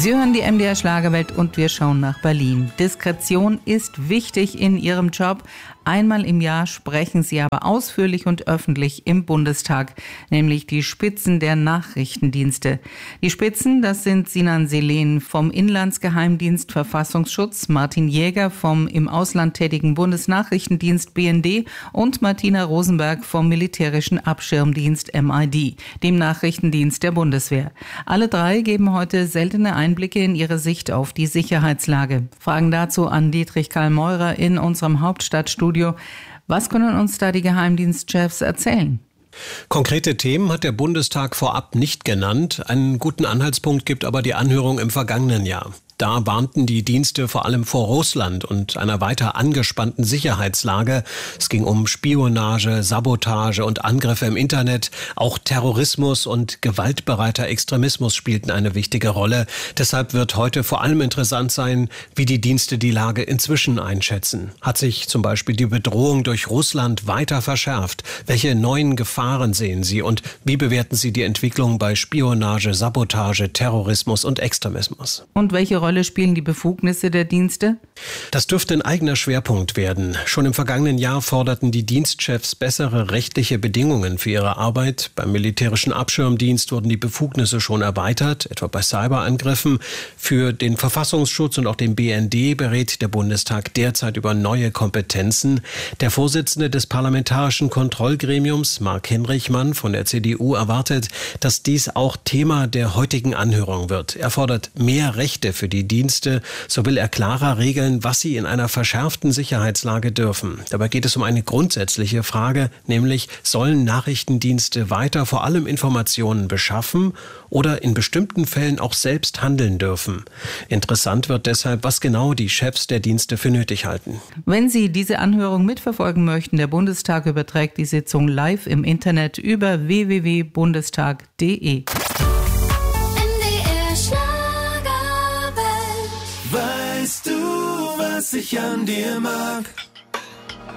Sie hören die MDR Schlagerwelt und wir schauen nach Berlin. Diskretion ist wichtig in Ihrem Job. Einmal im Jahr sprechen Sie aber ausführlich und öffentlich im Bundestag, nämlich die Spitzen der Nachrichtendienste. Die Spitzen, das sind Sinan Selen vom Inlandsgeheimdienst Verfassungsschutz, Martin Jäger vom im Ausland tätigen Bundesnachrichtendienst BND und Martina Rosenberg vom Militärischen Abschirmdienst MID, dem Nachrichtendienst der Bundeswehr. Alle drei geben heute seltene Einblicke in ihre Sicht auf die Sicherheitslage. Fragen dazu an Dietrich Karl Meurer in unserem Hauptstadtstudio. Was können uns da die Geheimdienstchefs erzählen? Konkrete Themen hat der Bundestag vorab nicht genannt. Einen guten Anhaltspunkt gibt aber die Anhörung im vergangenen Jahr. Da warnten die Dienste vor allem vor Russland und einer weiter angespannten Sicherheitslage. Es ging um Spionage, Sabotage und Angriffe im Internet. Auch Terrorismus und gewaltbereiter Extremismus spielten eine wichtige Rolle. Deshalb wird heute vor allem interessant sein, wie die Dienste die Lage inzwischen einschätzen. Hat sich zum Beispiel die Bedrohung durch Russland weiter verschärft? Welche neuen Gefahren sehen Sie und wie bewerten Sie die Entwicklung bei Spionage, Sabotage, Terrorismus und Extremismus? Und welche Rolle spielen die Befugnisse der Dienste? Das dürfte ein eigener Schwerpunkt werden. Schon im vergangenen Jahr forderten die Dienstchefs bessere rechtliche Bedingungen für ihre Arbeit. Beim Militärischen Abschirmdienst wurden die Befugnisse schon erweitert, etwa bei Cyberangriffen. Für den Verfassungsschutz und auch den BND berät der Bundestag derzeit über neue Kompetenzen. Der Vorsitzende des Parlamentarischen Kontrollgremiums, Marc Hinrichmann von der CDU, erwartet, dass dies auch Thema der heutigen Anhörung wird. Er fordert mehr Rechte für die Dienste, so will er klarer regeln, was sie in einer verschärften Sicherheitslage dürfen. Dabei geht es um eine grundsätzliche Frage, nämlich sollen Nachrichtendienste weiter vor allem Informationen beschaffen oder in bestimmten Fällen auch selbst handeln dürfen. Interessant wird deshalb, was genau die Chefs der Dienste für nötig halten. Wenn Sie diese Anhörung mitverfolgen möchten, der Bundestag überträgt die Sitzung live im Internet über www.bundestag.de. Weißt du, was ich an dir mag?